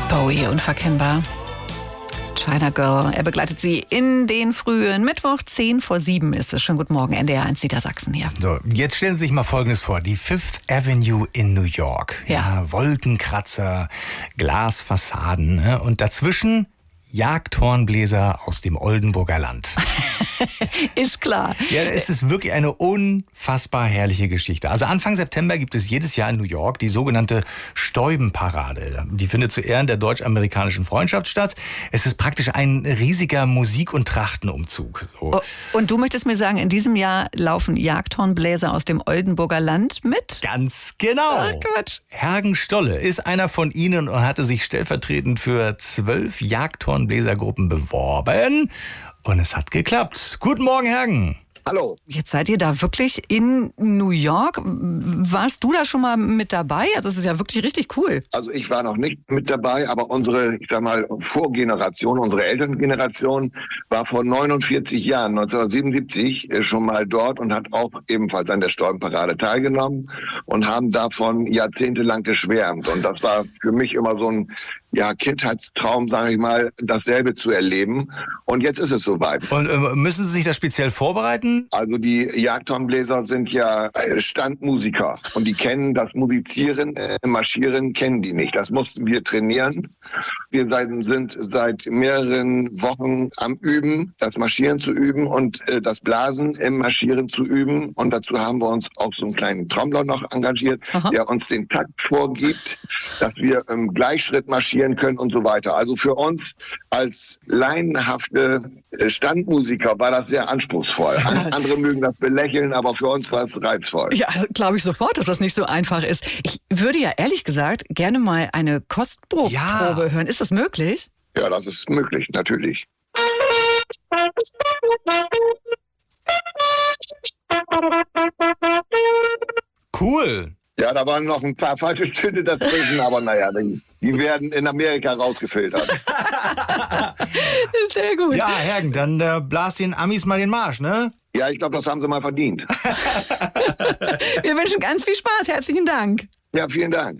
Bowie, unverkennbar. China Girl. Er begleitet sie in den frühen Mittwoch, 6:10 ist es. Schönen guten Morgen, NDR 1 Niedersachsen hier. So, jetzt stellen Sie sich mal Folgendes vor. Die Fifth Avenue in New York. Ja. Wolkenkratzer, Glasfassaden, ne? Und dazwischen Jagdhornbläser aus dem Oldenburger Land. Ist klar. Ja, es ist wirklich eine unfassbar herrliche Geschichte. Also Anfang September gibt es jedes Jahr in New York die sogenannte Stäubenparade. Die findet zu Ehren der deutsch-amerikanischen Freundschaft statt. Es ist praktisch ein riesiger Musik- und Trachtenumzug. So. Oh, und du möchtest mir sagen, in diesem Jahr laufen Jagdhornbläser aus dem Oldenburger Land mit? Ganz genau. Ach, Quatsch. Hergen Stolle ist einer von ihnen und hatte sich stellvertretend für 12 Jagdhornbläsergruppen beworben. Und es hat geklappt. Guten Morgen, Hergen. Hallo. Jetzt seid ihr da wirklich in New York. Warst du da schon mal mit dabei? Also das ist ja wirklich richtig cool. Also ich war noch nicht mit dabei, aber unsere, ich sag mal, Vorgeneration, unsere Elterngeneration war vor 49 Jahren, 1977, schon mal dort und hat auch ebenfalls an der Stäubenparade teilgenommen und haben davon jahrzehntelang geschwärmt. Und das war für mich immer so ein Kindheitstraum, sage ich mal, dasselbe zu erleben. Und jetzt ist es soweit. Und müssen Sie sich da speziell vorbereiten? Also die Jagdhornbläser sind ja Standmusiker und die kennen das Musizieren, Marschieren kennen die nicht. Das mussten wir trainieren. Wir sind seit mehreren Wochen am Üben, das Marschieren zu üben und das Blasen im Marschieren zu üben. Und dazu haben wir uns auch so einen kleinen Trommler noch engagiert, der uns den Takt vorgibt, dass wir im Gleichschritt marschieren können und so weiter. Also für uns als laienhafte Standmusiker war das sehr anspruchsvoll. Andere mögen das belächeln, aber für uns war es reizvoll. Ja, glaube ich sofort, dass das nicht so einfach ist. Ich würde ja ehrlich gesagt gerne mal eine Kostprobe hören. Ist das möglich? Ja, das ist möglich, natürlich. Cool. Ja, da waren noch ein paar falsche Töne dazwischen, aber naja, die werden in Amerika rausgefiltert. Sehr gut. Ja, Hergen, dann blas den Amis mal den Marsch, ne? Ja, ich glaube, das haben sie mal verdient. Wir wünschen ganz viel Spaß. Herzlichen Dank. Ja, vielen Dank.